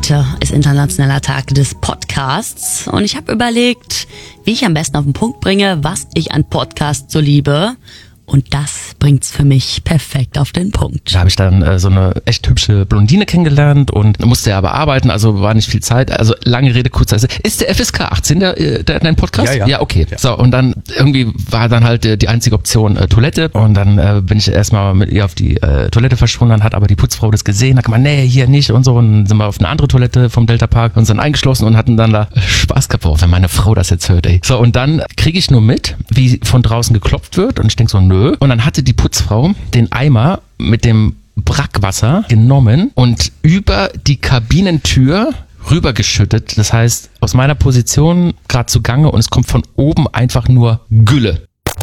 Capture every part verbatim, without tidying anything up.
Heute ist Internationaler Tag des Podcasts und ich habe überlegt, wie ich am besten auf den Punkt bringe, was ich an Podcasts so liebe. Und das bringt's für mich perfekt auf den Punkt. Da habe ich dann äh, so eine echt hübsche Blondine kennengelernt und musste ja aber arbeiten, also war nicht viel Zeit. Also lange Rede, kurzer Sinn. Ist der F S K achtzehn der, der dein Podcast? Ja, ja. Ja, okay. Ja. So, und dann irgendwie war dann halt äh, die einzige Option äh, Toilette. Und dann äh, bin ich erstmal mit ihr auf die äh, Toilette verschwunden. Dann hat aber die Putzfrau das gesehen. Hat gemeint, nee, hier nicht und so. Und dann sind wir auf eine andere Toilette vom Delta Park und sind eingeschlossen und hatten dann da Spaß gehabt. Oh, wenn meine Frau das jetzt hört, ey. So, und dann kriege ich nur mit, wie von draußen geklopft wird. Und ich denk so, nö. Und dann hatte die Putzfrau den Eimer mit dem Brackwasser genommen und über die Kabinentür rübergeschüttet. Das heißt, aus meiner Position gerade zugange und es kommt von oben einfach nur Gülle.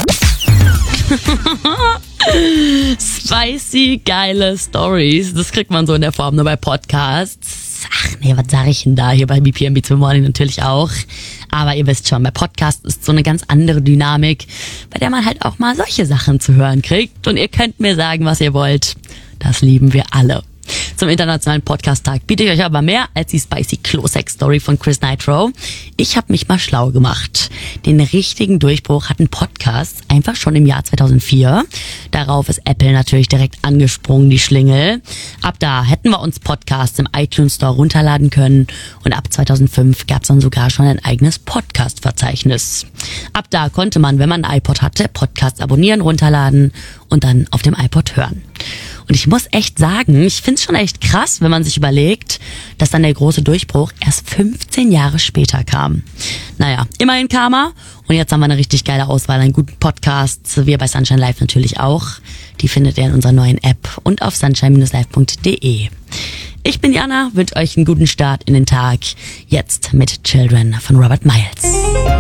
Spicy, geile Stories. Das kriegt man so in der Form nur bei Podcasts. Ach nee, was sag ich denn da? Hier bei B P M Beats Morning natürlich auch. Aber ihr wisst schon, bei Podcasts ist so eine ganz andere Dynamik, bei der man halt auch mal solche Sachen zu hören kriegt. Und ihr könnt mir sagen, was ihr wollt. Das lieben wir alle. Zum Internationalen Podcast-Tag biete ich euch aber mehr als die spicy Klo-Sex-Story von Chris Nitro. Ich habe mich mal schlau gemacht. Den richtigen Durchbruch hatten Podcasts einfach schon im Jahr zweitausendvier. Darauf ist Apple natürlich direkt angesprungen, die Schlingel. Ab da hätten wir uns Podcasts im iTunes Store runterladen können und ab zweitausendfünf gab es dann sogar schon ein eigenes Podcast-Verzeichnis. Ab da konnte man, wenn man ein iPod hatte, Podcasts abonnieren, runterladen und dann auf dem iPod hören. Und ich muss echt sagen, ich find's schon echt krass, wenn man sich überlegt, dass dann der große Durchbruch erst fünfzehn Jahre später kam. Naja, immerhin kam er. Und jetzt haben wir eine richtig geile Auswahl an guten Podcasts. Wir bei Sunshine Live natürlich auch. Die findet ihr in unserer neuen App und auf sunshine dash live punkt de. Ich bin Jana, wünsche euch einen guten Start in den Tag. Jetzt mit Children von Robert Miles.